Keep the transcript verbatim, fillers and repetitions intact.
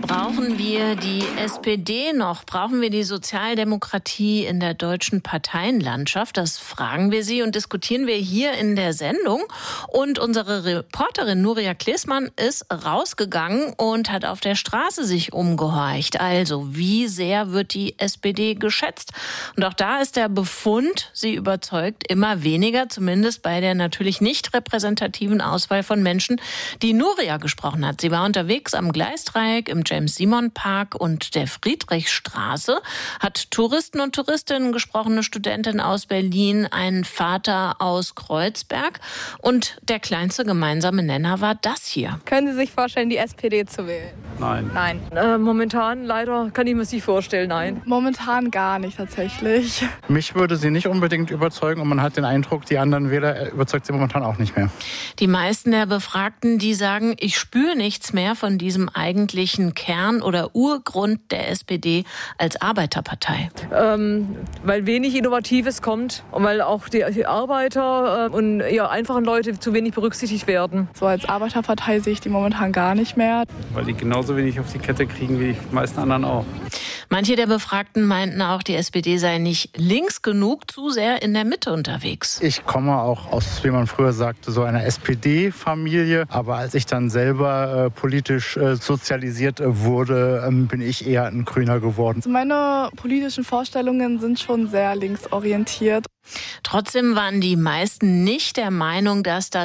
Brauchen wir die S P D noch? Brauchen wir die Sozialdemokratie in der deutschen Parteienlandschaft? Das fragen wir Sie und diskutieren wir hier in der Sendung. Und unsere Reporterin Nuria Klesmann ist rausgegangen und hat auf der Straße sich umgehorcht. Also, wie sehr wird die S P D geschätzt? Und auch da ist der Befund, sie überzeugt immer weniger, zumindest bei der natürlich nicht repräsentativen Auswahl von Menschen, die Nuria gesprochen hat. Sie war unterwegs am Gleisdreieck, im James-Simon-Park und der Friedrichstraße, hat Touristen und Touristinnen gesprochen, eine Studentin aus Berlin, einen Vater aus Kreuzberg und der kleinste gemeinsame Nenner war das hier. Können Sie sich vorstellen, die S P D zu wählen? Nein. Nein. Äh, momentan leider kann ich mir das nicht vorstellen, nein. Momentan gar nicht tatsächlich. Mich würde sie nicht unbedingt überzeugen und man hat den Eindruck, die anderen Wähler überzeugt sie momentan auch nicht mehr. Die meisten der Befragten, die sagen, ich spüre nichts mehr von diesem eigentlichen Kern oder Urgrund der S P D als Arbeiterpartei. Ähm, weil wenig Innovatives kommt und weil auch die, die Arbeiter äh, und ja, einfachen Leute zu wenig berücksichtigt werden. So als Arbeiterpartei sehe ich die momentan gar nicht mehr. Weil die genauso wenig auf die Kette kriegen wie die meisten anderen auch. Manche der Befragten meinten auch, die S P D sei nicht links genug, zu sehr in der Mitte unterwegs. Ich komme auch aus, wie man früher sagte, so einer S P D-Familie. Aber als ich dann selber äh, politisch äh, sozialisiert äh, wurde, ähm, bin ich eher ein Grüner geworden. Also meine politischen Vorstellungen sind schon sehr linksorientiert. Trotzdem waren die meisten nicht der Meinung, dass das